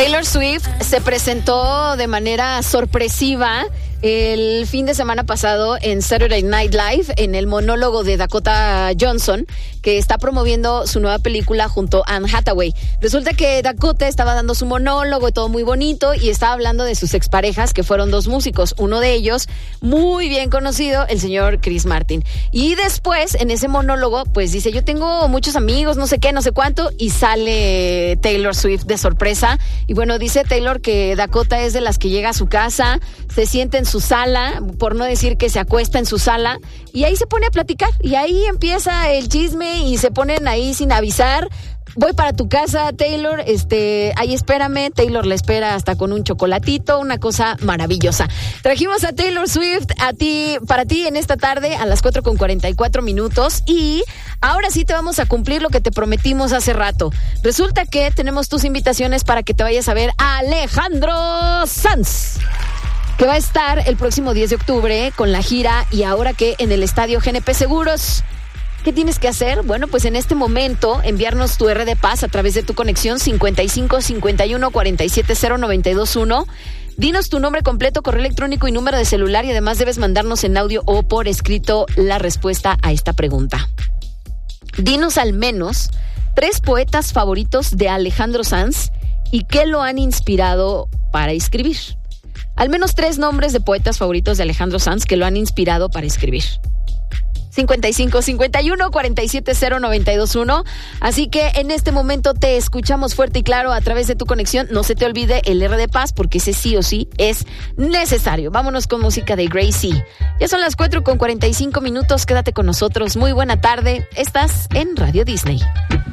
Taylor Swift se presentó de manera sorpresiva el fin de semana pasado en Saturday Night Live, en el monólogo de Dakota Johnson, que está promoviendo su nueva película junto a Anne Hathaway. Resulta que Dakota estaba dando su monólogo y todo muy bonito, y estaba hablando de sus exparejas, que fueron dos músicos. Uno de ellos, muy bien conocido, el señor Chris Martin. Y después, en ese monólogo, pues dice, yo tengo muchos amigos, no sé qué, no sé cuánto, y sale Taylor Swift de sorpresa. Y bueno, dice Taylor que Dakota es de las que llega a su casa, se siente en su sala, por no decir que se acuesta en su sala, y ahí se pone a platicar, y ahí empieza el chisme, y se ponen ahí sin avisar. Voy para tu casa, Taylor, ahí espérame. Taylor le espera hasta con un chocolatito, una cosa maravillosa. Trajimos a Taylor Swift para ti en esta tarde a las 4:44, y ahora sí te vamos a cumplir lo que te prometimos hace rato. Resulta que tenemos tus invitaciones para que te vayas a ver a Alejandro Sanz, que va a estar el próximo 10 de octubre con la gira Y Ahora Qué en el Estadio GNP Seguros. ¿Qué tienes que hacer? Bueno, pues en este momento enviarnos tu R de Paz a través de tu conexión 55 51 47 0921. Dinos tu nombre completo, correo electrónico y número de celular, y además debes mandarnos en audio o por escrito la respuesta a esta pregunta. Dinos al menos 3 poetas favoritos de Alejandro Sanz y qué lo han inspirado para escribir. Al menos 3 nombres de poetas favoritos de Alejandro Sanz que lo han inspirado para escribir. 55 51 47 0921. Así que en este momento te escuchamos fuerte y claro a través de tu conexión. No se te olvide el R de Paz, porque ese sí o sí es necesario. Vámonos con música de Gracie. Ya son las 4:45. Quédate con nosotros. Muy buena tarde. Estás en Radio Disney.